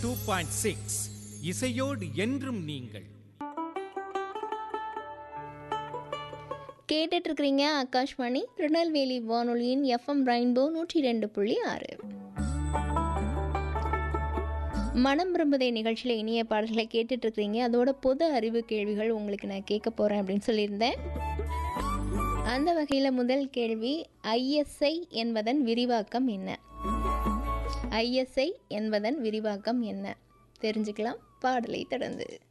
102.6 இசையோடு என்றும் நீங்கள். கேட்டுட்டு இருக்கிறீங்க ஆகாஷ்வாணி திருநெல்வேலி வானொலியின் எஃப்எம் ரெயின்போ 102.6. மனம் விரும்புதே நிகழ்ச்சியில் இனிய பாடல்களை கேட்டுட்டு இருக்கிறீங்க. அதோட பொது அறிவு கேள்விகள் உங்களுக்கு நான் கேட்க போகிறேன் அப்படின்னு சொல்லியிருந்தேன். அந்த வகையில் முதல் கேள்வி, ஐஎஸ்ஐ என்பதன் விரிவாக்கம் என்ன? ஐஎஸ்ஐ என்பதன் விரிவாக்கம் என்ன? தெரிஞ்சுக்கலாம் பாடலை தொடர்ந்து.